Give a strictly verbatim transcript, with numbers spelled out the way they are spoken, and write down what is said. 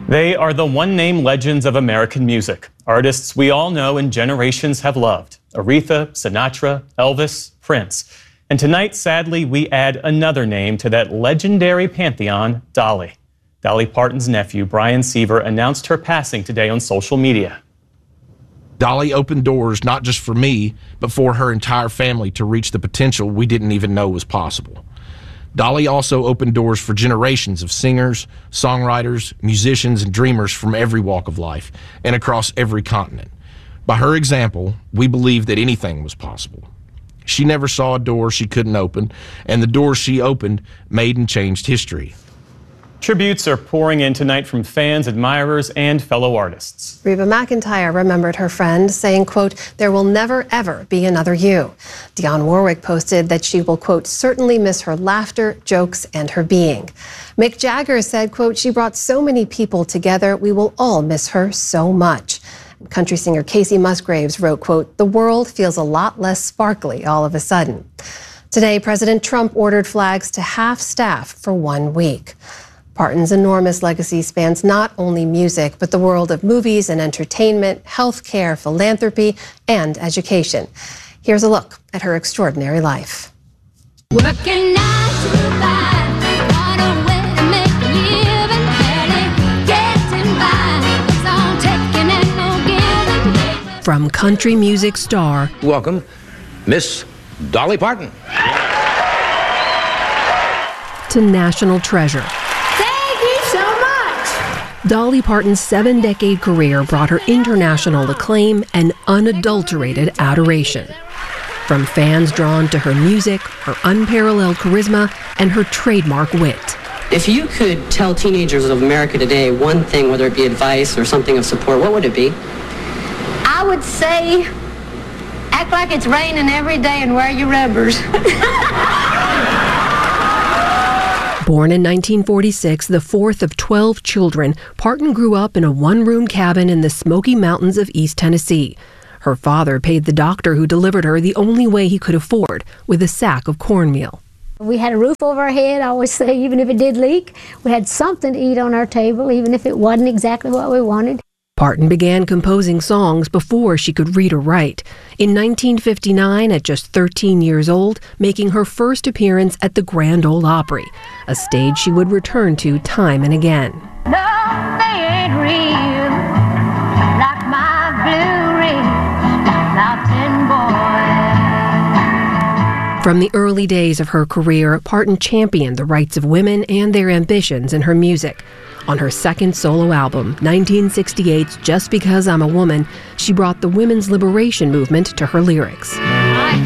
They are the one-name legends of American music, artists we all know and generations have loved. Aretha, Sinatra, Elvis, Prince. And tonight, sadly, we add another name to that legendary pantheon, Dolly. Dolly Parton's nephew, Brian Seaver, announced her passing today on social media. Dolly opened doors not just for me, but for her entire family to reach the potential we didn't even know was possible. Dolly also opened doors for generations of singers, songwriters, musicians, and dreamers from every walk of life and across every continent. By her example, we believed that anything was possible. She never saw a door she couldn't open, and the doors she opened made and changed history. Tributes are pouring in tonight from fans, admirers, and fellow artists. Reba McEntire remembered her friend, saying, quote, "There will never, ever be another you." Dionne Warwick posted that she will, quote, "certainly miss her laughter, jokes, and her being." Mick Jagger said, quote, "She brought so many people together. We will all miss her so much." Country singer Casey Musgraves wrote, quote, "The world feels a lot less sparkly all of a sudden." Today, President Trump ordered flags to half staff for one week. Parton's enormous legacy spans not only music, but the world of movies and entertainment, healthcare, philanthropy, and education. Here's a look at her extraordinary life. Working nine to five, what a way to make a living, barely getting by, it's all taking and no giving. From country music star, welcome, Miss Dolly Parton, to national treasure. Dolly Parton's seven-decade career brought her international acclaim and unadulterated adoration. From fans drawn to her music, her unparalleled charisma, and her trademark wit. If you could tell teenagers of America today one thing, whether it be advice or something of support, what would it be? I would say, act like it's raining every day and wear your rubbers. Born in nineteen forty-six, the fourth of twelve children, Parton grew up in a one-room cabin in the Smoky Mountains of East Tennessee. Her father paid the doctor who delivered her the only way he could afford, with a sack of cornmeal. We had a roof over our head, I always say, even if it did leak. We had something to eat on our table, even if it wasn't exactly what we wanted. Parton began composing songs before she could read or write. In nineteen fifty-nine, at just thirteen years old, making her first appearance at the Grand Ole Opry, a stage she would return to time and again. No, they ain't real, like my blue ridge mountain boy. From the early days of her career, Parton championed the rights of women and their ambitions in her music. On her second solo album, nineteen sixty-eight's Just Because I'm a Woman, she brought the women's liberation movement to her lyrics.